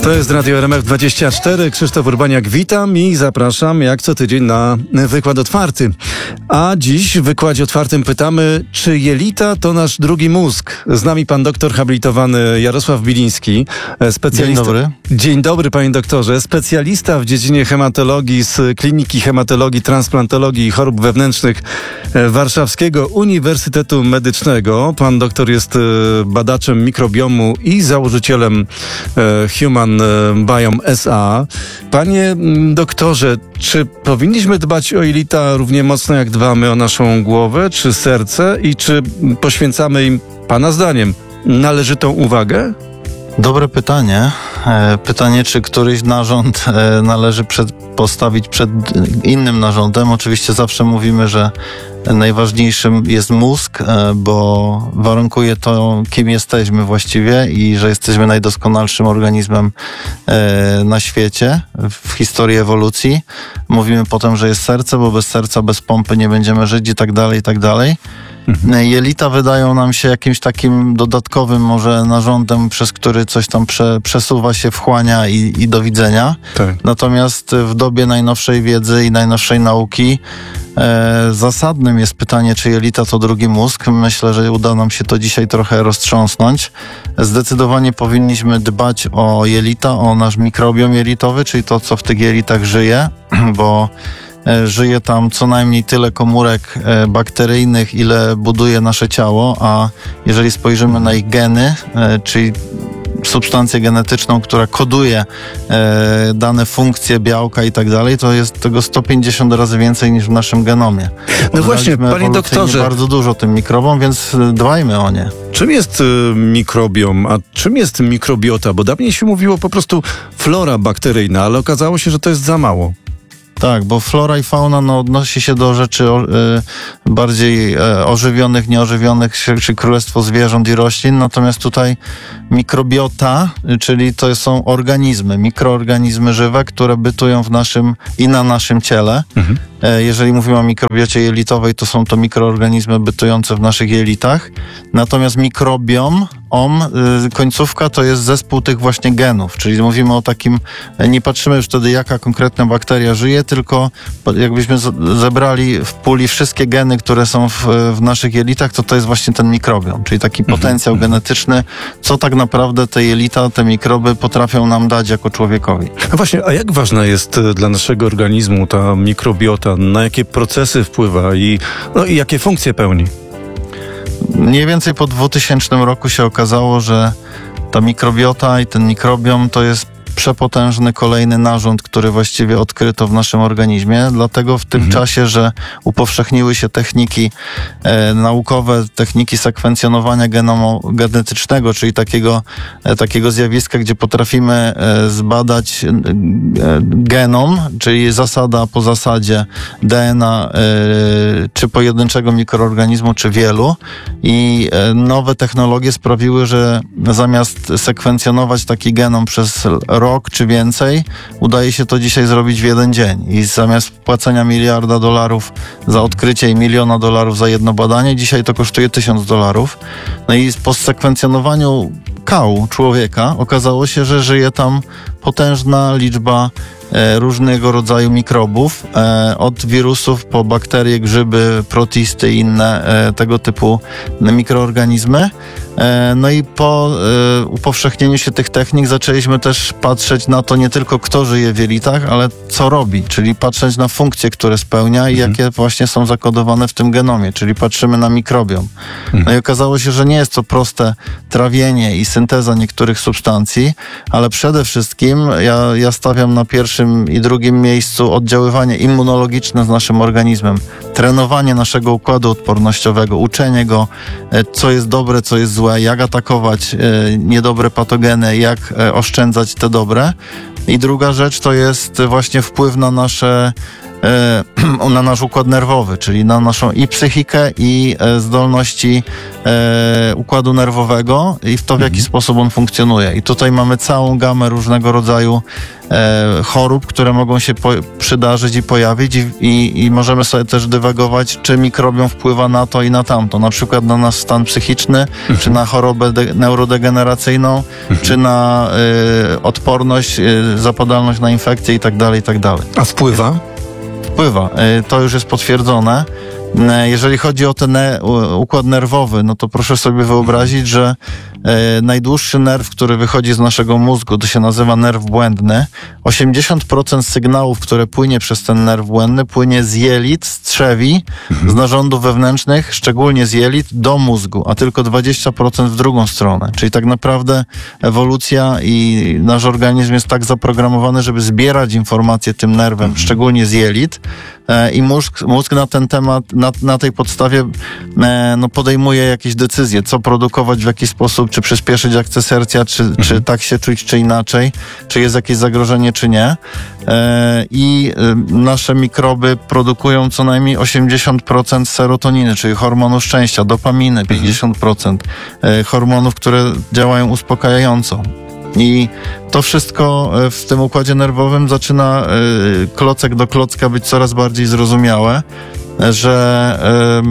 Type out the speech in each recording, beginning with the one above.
To jest Radio RMF24. Krzysztof Urbaniak, witam i zapraszam jak co tydzień na wykład otwarty. A dziś w wykładzie otwartym pytamy, czy jelita to nasz drugi mózg? Z nami pan doktor habilitowany Jarosław Biliński, specjalista. Dzień dobry. Dzień dobry, panie doktorze. Specjalista w dziedzinie hematologii z Kliniki Hematologii, Transplantologii i Chorób Wewnętrznych Warszawskiego Uniwersytetu Medycznego. Pan doktor jest badaczem mikrobiomu i założycielem Human Biome SA. Panie doktorze, czy powinniśmy dbać o jelita równie mocno jak dbamy o naszą głowę czy serce i czy poświęcamy im, pana zdaniem, należytą uwagę? Dobre pytanie. Pytanie, czy któryś narząd należy postawić przed innym narządem. Oczywiście zawsze mówimy, że najważniejszym jest mózg, bo warunkuje to, kim jesteśmy właściwie i że jesteśmy najdoskonalszym organizmem na świecie w historii ewolucji. Mówimy potem, że jest serce, bo bez serca, bez pompy nie będziemy żyć i tak dalej, i tak dalej. Jelita wydają nam się jakimś takim dodatkowym może narządem, przez który coś tam przesuwa się, wchłania i do widzenia. Tak. Natomiast w dobie najnowszej wiedzy i najnowszej nauki zasadnym jest pytanie, czy jelita to drugi mózg. Myślę, że uda nam się to dzisiaj trochę roztrząsnąć. Zdecydowanie powinniśmy dbać o jelita, o nasz mikrobiom jelitowy, czyli to, co w tych jelitach żyje, bo żyje tam co najmniej tyle komórek bakteryjnych, ile buduje nasze ciało, a jeżeli spojrzymy na ich geny, czyli substancję genetyczną, która koduje dane funkcje, białka i tak dalej, to jest tego 150 razy więcej niż w naszym genomie. No właśnie, panie doktorze, bardzo dużo tym mikrobom, więc dbajmy o nie. Czym jest mikrobiom, a czym jest mikrobiota? Bo dawniej się mówiło po prostu flora bakteryjna, ale okazało się, że to jest za mało. Tak, bo flora i fauna odnosi się do rzeczy bardziej ożywionych, nieożywionych, czy królestwo zwierząt i roślin. Natomiast tutaj mikrobiota, czyli to są organizmy, mikroorganizmy żywe, które bytują w naszym i na naszym ciele. Mhm. Jeżeli mówimy o mikrobiocie jelitowej, to są to mikroorganizmy bytujące w naszych jelitach. Natomiast mikrobiom, końcówka to jest zespół tych właśnie genów, czyli mówimy o takim, nie patrzymy już wtedy jaka konkretna bakteria żyje, tylko jakbyśmy zebrali w puli wszystkie geny, które są w naszych jelitach, to jest właśnie ten mikrobiom, czyli taki potencjał genetyczny, co tak naprawdę te jelita, te mikroby potrafią nam dać jako człowiekowi. A właśnie, a jak ważna jest dla naszego organizmu ta mikrobiota, na jakie procesy wpływa i jakie funkcje pełni? Mniej więcej po 2000 roku się okazało, że ta mikrobiota i ten mikrobiom to jest przepotężny kolejny narząd, który właściwie odkryto w naszym organizmie, dlatego w tym czasie, że upowszechniły się techniki naukowe, techniki sekwencjonowania genomu genetycznego, czyli takiego zjawiska, gdzie potrafimy zbadać genom, czyli zasada po zasadzie DNA, czy pojedynczego mikroorganizmu, czy wielu, i nowe technologie sprawiły, że zamiast sekwencjonować taki genom przez rok czy więcej, udaje się to dzisiaj zrobić w jeden dzień. I zamiast płacenia $1 miliarda za odkrycie i $1 miliona za jedno badanie, dzisiaj to kosztuje $1000. No i po sekwencjonowaniu kału człowieka okazało się, że żyje tam potężna liczba różnego rodzaju mikrobów, od wirusów po bakterie, grzyby, protisty i inne tego typu mikroorganizmy. No i po upowszechnieniu się tych technik zaczęliśmy też patrzeć na to nie tylko kto żyje w jelitach, ale co robi, czyli patrzeć na funkcje, które spełnia i jakie właśnie są zakodowane w tym genomie, czyli patrzymy na mikrobiom. No i okazało się, że nie jest to proste trawienie i synteza niektórych substancji, ale przede wszystkim ja stawiam na pierwszym i drugim miejscu oddziaływanie immunologiczne z naszym organizmem, trenowanie naszego układu odpornościowego, uczenie go, co jest dobre, co jest złe, jak atakować niedobre patogeny, jak oszczędzać te dobre. I druga rzecz to jest właśnie wpływ na nasze na nasz układ nerwowy, czyli na naszą i psychikę, i zdolności układu nerwowego i w to, w jaki sposób on funkcjonuje. I tutaj mamy całą gamę różnego rodzaju chorób, które mogą się przydarzyć i pojawić i możemy sobie też dywagować, czy mikrobiom wpływa na to i na tamto, na przykład na nasz stan psychiczny, czy na chorobę neurodegeneracyjną, czy na odporność, zapadalność na infekcje i tak dalej, i tak dalej. A wpływa? Wpływa. To już jest potwierdzone. Jeżeli chodzi o ten układ nerwowy, no to proszę sobie wyobrazić, że najdłuższy nerw, który wychodzi z naszego mózgu, to się nazywa nerw błędny. 80% sygnałów, które płynie przez ten nerw błędny, płynie z jelit, z trzewi, z narządów wewnętrznych, szczególnie z jelit, do mózgu, a tylko 20% w drugą stronę. Czyli tak naprawdę ewolucja i nasz organizm jest tak zaprogramowany, żeby zbierać informacje tym nerwem, szczególnie z jelit, i mózg na ten temat, na tej podstawie podejmuje jakieś decyzje, co produkować, w jaki sposób, czy przyspieszyć akcję serca, czy tak się czuć, czy inaczej, czy jest jakieś zagrożenie, czy nie. I nasze mikroby produkują co najmniej 80% serotoniny, czyli hormonu szczęścia, dopaminy, 50%, hormonów, które działają uspokajająco. I to wszystko w tym układzie nerwowym zaczyna klocek do klocka być coraz bardziej zrozumiałe, że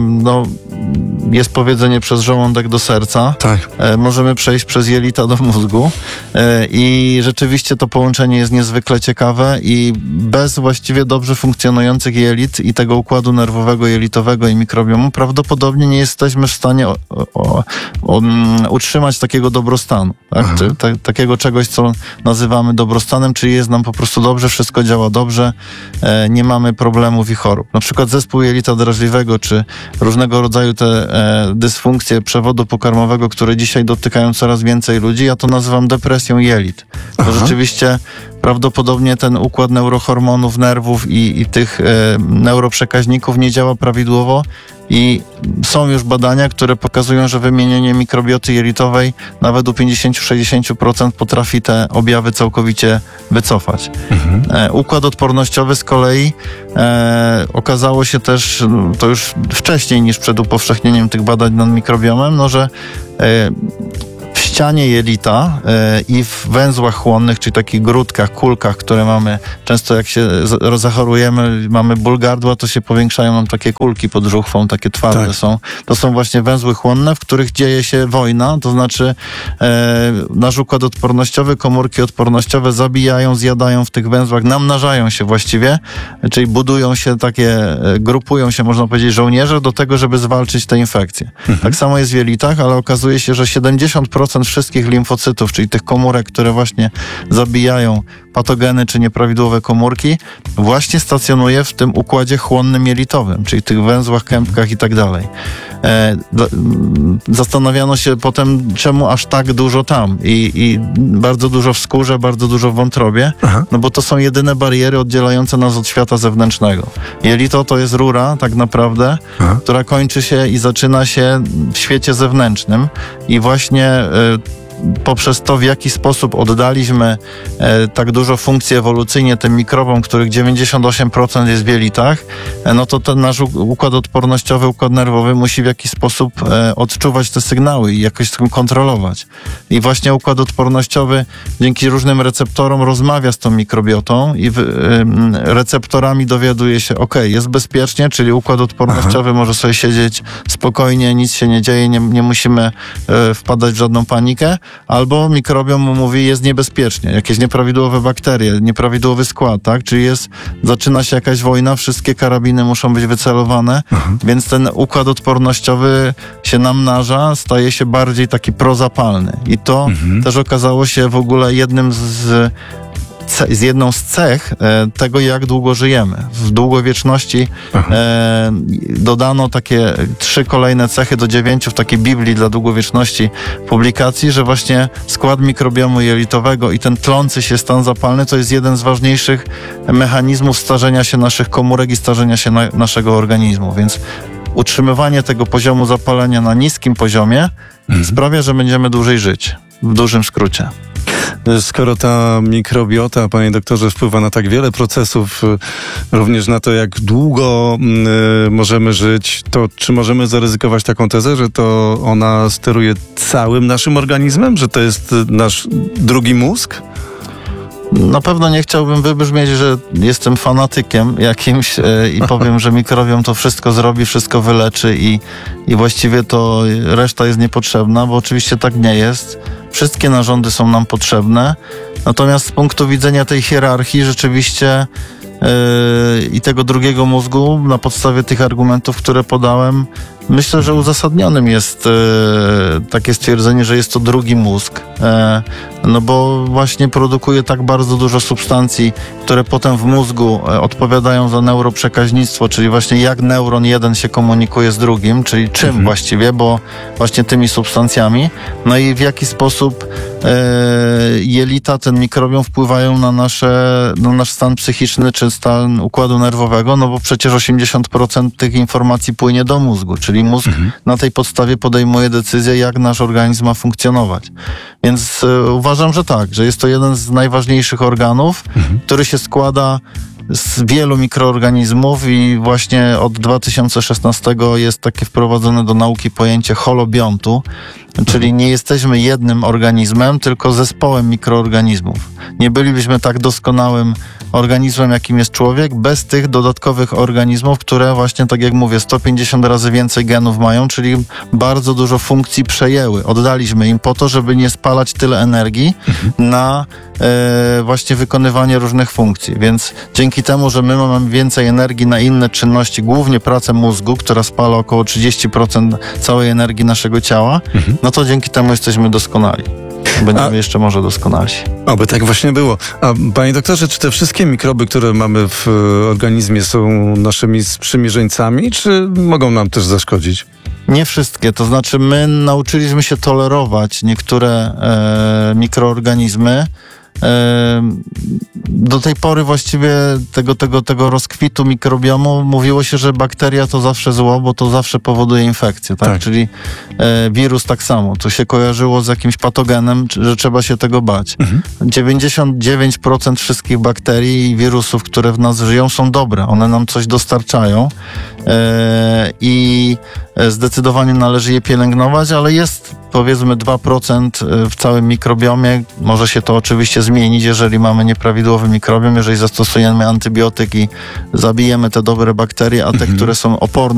jest powiedzenie przez żołądek do serca. Tak. Możemy przejść przez jelita do mózgu i rzeczywiście to połączenie jest niezwykle ciekawe i bez właściwie dobrze funkcjonujących jelit i tego układu nerwowego, jelitowego i mikrobiomu prawdopodobnie nie jesteśmy w stanie utrzymać takiego dobrostanu. Tak? Takiego czegoś, co nazywamy dobrostanem, czyli jest nam po prostu dobrze, wszystko działa dobrze, nie mamy problemów i chorób. Na przykład zespół jelita drażliwego, czy różnego rodzaju te dysfunkcje przewodu pokarmowego, które dzisiaj dotykają coraz więcej ludzi, ja to nazywam depresją jelit. To rzeczywiście prawdopodobnie ten układ neurohormonów, nerwów i tych neuroprzekaźników nie działa prawidłowo i są już badania, które pokazują, że wymienienie mikrobioty jelitowej nawet u 50-60% potrafi te objawy całkowicie wycofać. Układ odpornościowy z kolei okazało się też, to już wcześniej niż przed upowszechnieniem tych badań nad mikrobiomem, że w ścianie jelita i w węzłach chłonnych, czyli takich grudkach, kulkach, które mamy, często jak się zachorujemy, mamy ból gardła, to się powiększają nam takie kulki pod żuchwą, takie twarde są. To są właśnie węzły chłonne, w których dzieje się wojna, to znaczy nasz układ odpornościowy, komórki odpornościowe zabijają, zjadają w tych węzłach, namnażają się właściwie, czyli budują się takie, grupują się, można powiedzieć, żołnierze do tego, żeby zwalczyć te infekcje. Tak samo jest w jelitach, ale okazuje się, że 70% wszystkich limfocytów, czyli tych komórek, które właśnie zabijają patogeny czy nieprawidłowe komórki, właśnie stacjonuje w tym układzie chłonnym jelitowym, czyli tych węzłach, kępkach i tak dalej. Zastanawiano się potem, czemu aż tak dużo tam i bardzo dużo w skórze, bardzo dużo w wątrobie, no bo to są jedyne bariery oddzielające nas od świata zewnętrznego. Jelito to jest rura tak naprawdę, która kończy się i zaczyna się w świecie zewnętrznym i właśnie poprzez to, w jaki sposób oddaliśmy tak dużo funkcji ewolucyjnie tym mikrobom, których 98% jest w jelitach, no to ten nasz układ odpornościowy, układ nerwowy musi w jakiś sposób odczuwać te sygnały i jakoś tym kontrolować. I właśnie układ odpornościowy dzięki różnym receptorom rozmawia z tą mikrobiotą i receptorami dowiaduje się, jest bezpiecznie, czyli układ odpornościowy może sobie siedzieć spokojnie, nic się nie dzieje, nie musimy wpadać w żadną panikę, albo mikrobiom mu mówi, jest niebezpiecznie, jakieś nieprawidłowe bakterie, nieprawidłowy skład, tak? Czyli zaczyna się jakaś wojna, wszystkie karabiny muszą być wycelowane, więc ten układ odpornościowy się namnaża, staje się bardziej taki prozapalny. I to też okazało się w ogóle jedną z cech tego, jak długo żyjemy. W długowieczności dodano takie 3 kolejne cechy do 9 w takiej Biblii dla długowieczności publikacji, że właśnie skład mikrobiomu jelitowego i ten tlący się stan zapalny to jest jeden z ważniejszych mechanizmów starzenia się naszych komórek i starzenia się naszego organizmu. Więc utrzymywanie tego poziomu zapalenia na niskim poziomie sprawia, że będziemy dłużej żyć. W dużym skrócie. Skoro ta mikrobiota, panie doktorze, wpływa na tak wiele procesów, również na to, jak długo możemy żyć, to czy możemy zaryzykować taką tezę, że to ona steruje całym naszym organizmem, że to jest nasz drugi mózg? Na pewno nie chciałbym wybrzmieć, że jestem fanatykiem jakimś i powiem, że mikrobiom to wszystko zrobi, wszystko wyleczy i właściwie to reszta jest niepotrzebna, bo oczywiście tak nie jest. Wszystkie narządy są nam potrzebne, natomiast z punktu widzenia tej hierarchii rzeczywiście i tego drugiego mózgu, na podstawie tych argumentów, które podałem, myślę, że uzasadnionym jest takie stwierdzenie, że jest to drugi mózg, no bo właśnie produkuje tak bardzo dużo substancji, które potem w mózgu odpowiadają za neuroprzekaźnictwo, czyli właśnie jak neuron jeden się komunikuje z drugim, czyli czym właściwie, bo właśnie tymi substancjami, no i w jaki sposób jelita, ten mikrobiom wpływają na nasz stan psychiczny czy stan układu nerwowego, no bo przecież 80% tych informacji płynie do mózgu, czyli mózg na tej podstawie podejmuje decyzję, jak nasz organizm ma funkcjonować. Więc uważam, że tak, że jest to jeden z najważniejszych organów, który się składa z wielu mikroorganizmów i właśnie od 2016 jest takie wprowadzone do nauki pojęcie holobiontu, czyli nie jesteśmy jednym organizmem, tylko zespołem mikroorganizmów. Nie bylibyśmy tak doskonałym organizmem, jakim jest człowiek, bez tych dodatkowych organizmów, które właśnie, tak jak mówię, 150 razy więcej genów mają, czyli bardzo dużo funkcji przejęły. Oddaliśmy im po to, żeby nie spalać tyle energii na właśnie wykonywanie różnych funkcji. Więc dzięki temu, że my mamy więcej energii na inne czynności, głównie pracę mózgu, która spala około 30% całej energii naszego ciała, no to dzięki temu jesteśmy doskonali. Będziemy jeszcze może doskonalsi. Oby tak właśnie było. A panie doktorze, czy te wszystkie mikroby, które mamy w organizmie, są naszymi sprzymierzeńcami, czy mogą nam też zaszkodzić? Nie wszystkie. To znaczy my nauczyliśmy się tolerować niektóre mikroorganizmy. Do tej pory właściwie tego rozkwitu mikrobiomu mówiło się, że bakteria to zawsze zło, bo to zawsze powoduje infekcję, tak? Czyli wirus tak samo. To się kojarzyło z jakimś patogenem, że trzeba się tego bać. 99% wszystkich bakterii i wirusów, które w nas żyją, są dobre. One nam coś dostarczają i zdecydowanie należy je pielęgnować, ale jest powiedzmy 2% w całym mikrobiomie. Może się to oczywiście zmienić, jeżeli mamy nieprawidłowy mikrobiom, jeżeli zastosujemy antybiotyk i zabijemy te dobre bakterie, a te, które są oporne